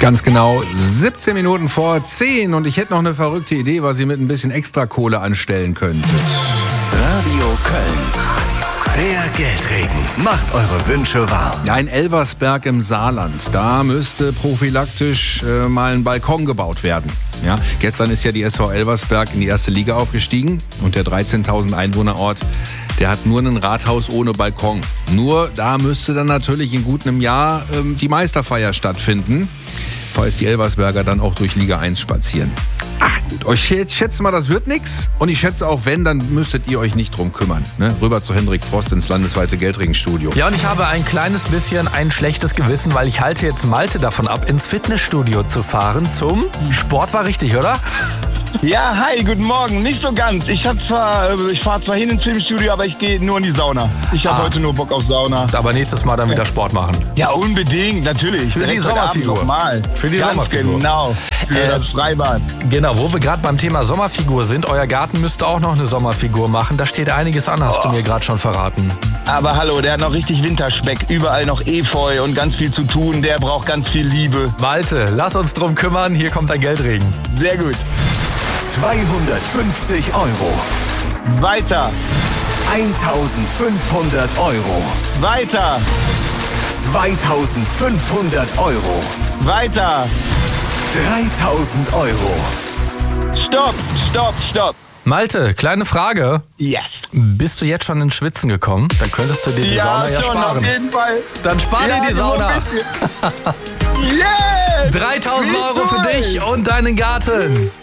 Ganz genau 17 Minuten vor 10 und ich hätte noch eine verrückte Idee, was ihr mit ein bisschen Extrakohle anstellen könntet. Radio Köln. Der Geldregen macht eure Wünsche wahr. Ja, in Elversberg im Saarland, da müsste prophylaktisch mal ein Balkon gebaut werden. Ja, gestern ist ja die SV Elversberg in die erste Liga aufgestiegen und der 13.000 Einwohnerort, der hat nur ein Rathaus ohne Balkon. Nur da müsste dann natürlich in gut einem Jahr die Meisterfeier stattfinden, falls die Elversberger dann auch durch Liga 1 spazieren. Ach gut, ich schätze mal, das wird nichts. Und ich schätze auch, wenn, dann müsstet ihr euch nicht drum kümmern. Ne? Rüber zu Hendrik Frost ins landesweite Geldregenstudio. Ja, und ich habe ein kleines bisschen ein schlechtes Gewissen, weil ich halte jetzt Malte davon ab, ins Fitnessstudio zu fahren zum Sport. War richtig, oder? Ja, hi, guten Morgen. Nicht so ganz. Ich fahre zwar hin ins Filmstudio, aber ich gehe nur in die Sauna. Ich habe heute nur Bock auf Sauna. Aber nächstes Mal dann wieder Sport machen. Ja, unbedingt, natürlich. Für die Sommerfigur. Für die Sommerfigur. Genau, für das Freibad. Genau, wo wir gerade beim Thema Sommerfigur sind. Euer Garten müsste auch noch eine Sommerfigur machen. Da steht einiges an, hast du mir gerade schon verraten. Aber hallo, der hat noch richtig Winterspeck. Überall noch Efeu und ganz viel zu tun. Der braucht ganz viel Liebe. Malte, lass uns drum kümmern. Hier kommt ein Geldregen. Sehr gut. 250 Euro. Weiter. 1500 Euro. Weiter. 2500 Euro. Weiter. 3000 Euro. Stopp. Malte, kleine Frage. Yes. Bist du jetzt schon ins Schwitzen gekommen? Dann könntest du dir die Sauna ja schon, sparen. Auf jeden Fall. Dann spar dir die Sauna. Yes! 3000 Euro für dich und deinen Garten.